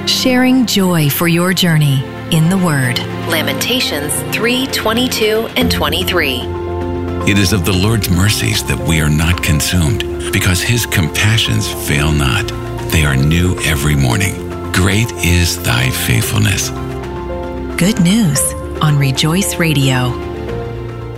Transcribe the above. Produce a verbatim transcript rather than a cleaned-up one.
Sharing joy for your journey in the Word. Lamentations three twenty-two and twenty-three. It is of the Lord's mercies that we are not consumed, because his compassions fail not. They are new every morning. Great is thy faithfulness. Good news on Rejoice Radio.